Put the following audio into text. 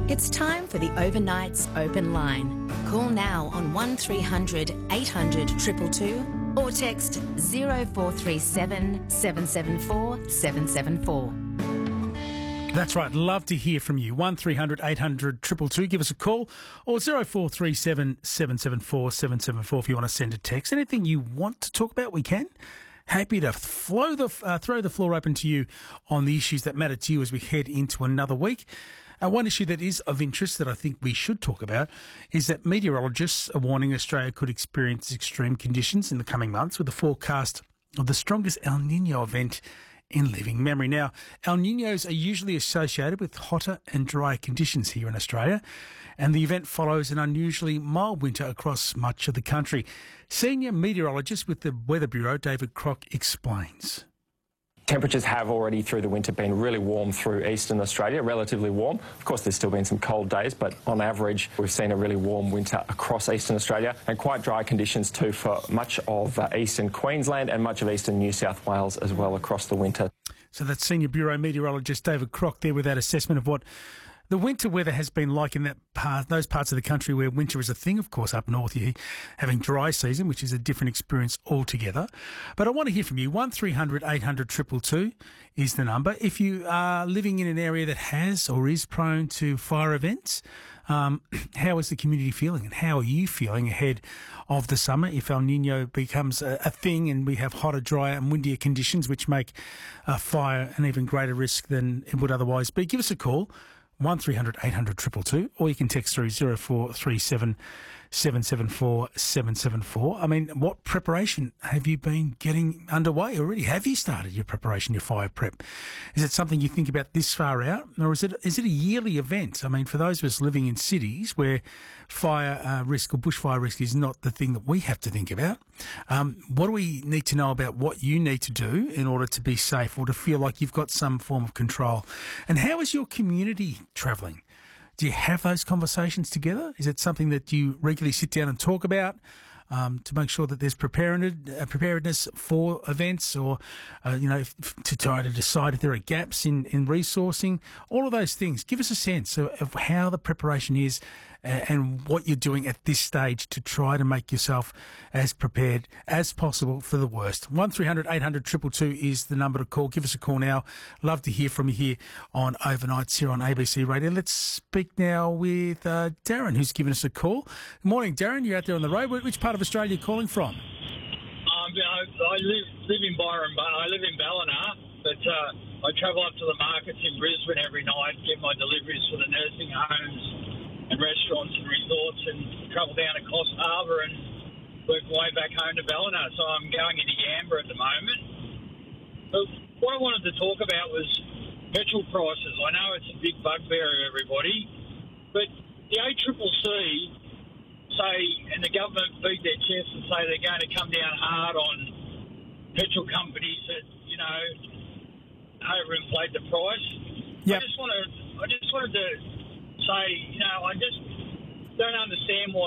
It's time for the Overnight's Open Line. Call now on 1300 800 222 or text 0437 774 774. That's right. Love to hear from you. 1300 800 222. Give us a call, or 0437 774 774 if you want to send a text. Anything you want to talk about, we can. Happy to throw the floor open to you on the issues that matter to you as we head into another week. One issue that is of interest that I think we should talk about is that meteorologists are warning Australia could experience extreme conditions in the coming months with a forecast of the strongest El Nino event in living memory. Now, El Ninos are usually associated with hotter and drier conditions here in Australia, and the event follows an unusually mild winter across much of the country. Senior meteorologist with the Weather Bureau, David Crock, explains. Temperatures have already through the winter been really warm through eastern Australia, relatively warm. Of course, there's still been some cold days, but on average, we've seen a really warm winter across eastern Australia and quite dry conditions too for much of eastern Queensland and much of eastern New South Wales as well across the winter. So that's Senior Bureau Meteorologist David Crock there with that assessment of what the winter weather has been like in those parts of the country where winter is a thing. Of course, up north you're having dry season, which is a different experience altogether. But I want to hear from you. 1300 800 222 is the number. If you are living in an area that has or is prone to fire events, how is the community feeling and how are you feeling ahead of the summer if El Nino becomes a thing and we have hotter, drier and windier conditions which make fire an even greater risk than it would otherwise be? Give us a call. 1300 800 222, or you can text through 0437 774 774. I mean, what preparation have you been getting underway already? Have you started your preparation, your fire prep? Is it something you think about this far out, or is it a yearly event? I mean, for those of us living in cities where fire risk or bushfire risk is not the thing that we have to think about, what do we need to know about what you need to do in order to be safe or to feel like you've got some form of control? And how is your community travelling? Do you have those conversations together? Is it something that you regularly sit down and talk about to make sure that there's preparedness for events, or to try to decide if there are gaps in resourcing? All of those things. Give us a sense of how the preparation is and what you're doing at this stage to try to make yourself as prepared as possible for the worst. 1300 800 222 is the number to call. Give us a call now. Love to hear from you here on Overnights here on ABC Radio. Let's speak now with Darren, who's given us a call. Good morning, Darren. You're out there on the road. Which part of Australia are you calling from? I live in Byron, but I live in Ballina, but I travel up to the markets in Brisbane every night, get my deliveries for the nursing homes and restaurants and resorts, and travel down to Coffs Harbour and work my way back home to Ballina. So I'm going into Yamba at the moment. But what I wanted to talk about was petrol prices. I know it's a big bugbear of everybody, but the ACCC say, and the government beat their chest and say they're going to come down hard on petrol companies that, overinflate the price. Yep. I just wanted to say, I just don't understand why